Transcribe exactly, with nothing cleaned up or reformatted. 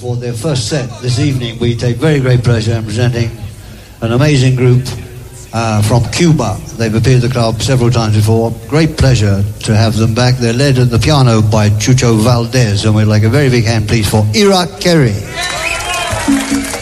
for their first set this evening. We take very great pleasure in presenting an amazing group uh, from Cuba. They've appeared at the club several times before. Great pleasure to have them back. They're led at the piano by Chucho Valdez, and we'd like a very big hand, please, for Ira Kerry.